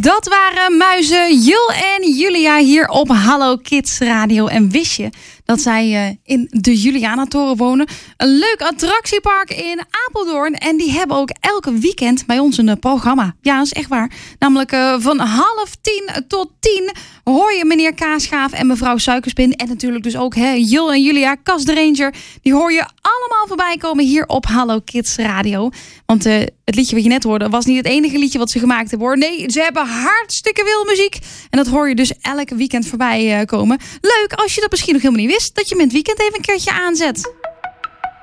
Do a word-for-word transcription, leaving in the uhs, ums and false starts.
Dat waren Muizen, Jul en Julia hier op Hallo Kids Radio. En wist je dat zij uh, in de Juliana-toren wonen? Een leuk attractiepark in Apeldoorn. En die hebben ook elke weekend bij ons een uh, programma. Ja, dat is echt waar. Namelijk uh, van half tien tot tien hoor je meneer Kaasgaaf en mevrouw Suikerspin. En natuurlijk dus ook hè, Jul en Julia, Cas de Ranger. Die hoor je allemaal voorbij komen hier op Hallo Kids Radio. Want uh, het liedje wat je net hoorde was niet het enige liedje wat ze gemaakt hebben, hoor. Nee, ze hebben hartstikke veel muziek. En dat hoor je dus elke weekend voorbij uh, komen. Leuk als je dat misschien nog helemaal niet wist, dat je met het weekend even een keertje aanzet.